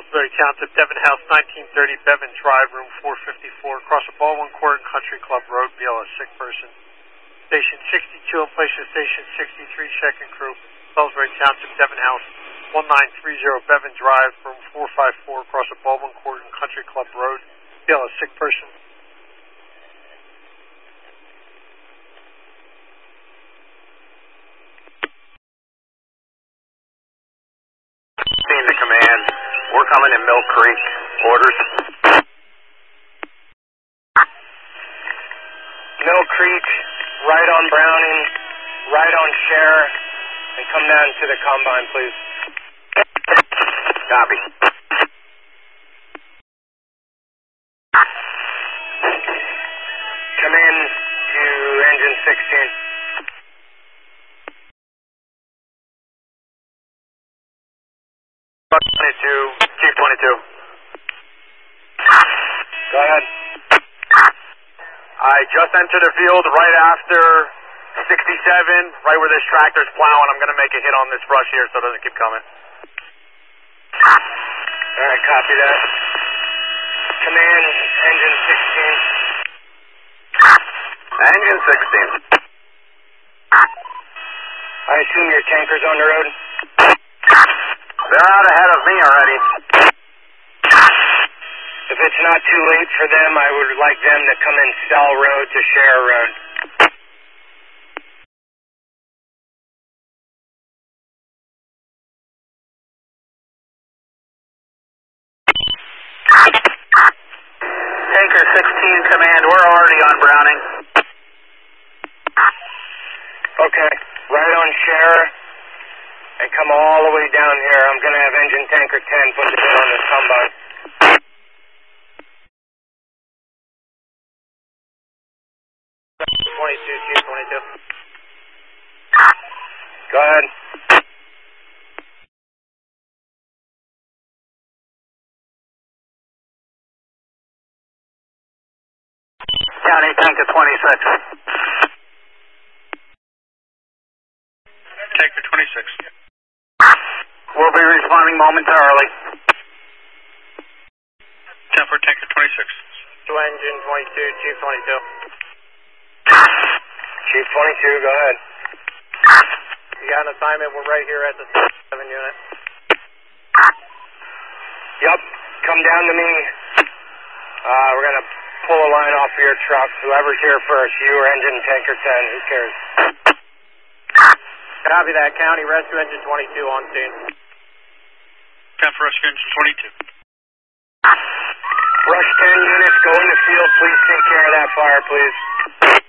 Pillsbury Township, Devon House, 1930 Bevan Drive, room 454, across the Baldwin Court and Country Club Road, BLS, sick person. Station 62 in place of Station 63, second crew, Pillsbury Township, Devon House, 1930 Bevan Drive, room 454, across the Baldwin Court and Country Club Road, BLS, sick person. The command, we're coming in Mill Creek, orders. Mill Creek, right on Browning, right on Share, and come down to the combine, please. Copy. Come in to engine 16. Chief 22. Go ahead. I just entered the field right after 67, right where this tractor's plowing. I'm going to make a hit on this brush here so it doesn't keep coming. Alright, copy that. Command, engine 16. Engine 16. I assume your tanker's on the road? They're out ahead of me already. If it's not too late for them, I would like them to come in Stell Road to Share Road. Tanker 16, command, we're already on Browning. Okay, right on Share, and come all the way down here. I'm going to have engine tanker 10 put the hit on this combine. Chief 22. Go ahead. County, tanker 26. Tanker 26. We'll be responding momentarily. 10 for Tanker 26. To engine 22, Chief 22. Chief 22, go ahead. You got an assignment, we're right here at the 7 unit. Yup, come down to me. We're going to pull a line off of your truck. Whoever's here first, you or engine tanker 10, who cares? Copy that, County Rescue Engine 22 on scene. 10 for Rescue Engine 22. Rush 10 units, go in the field, please take care of that fire, please.